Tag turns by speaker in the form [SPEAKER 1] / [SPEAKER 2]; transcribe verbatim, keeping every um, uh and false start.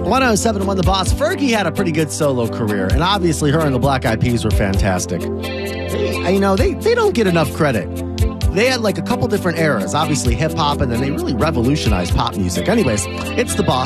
[SPEAKER 1] one oh seven point one The Boss. Fergie had a pretty good solo career, and obviously her and the Black Eyed Peas were fantastic. They, you know, they, they don't get enough credit. They had like a couple different eras, obviously hip-hop, and then they really revolutionized pop music. Anyways, it's The Boss.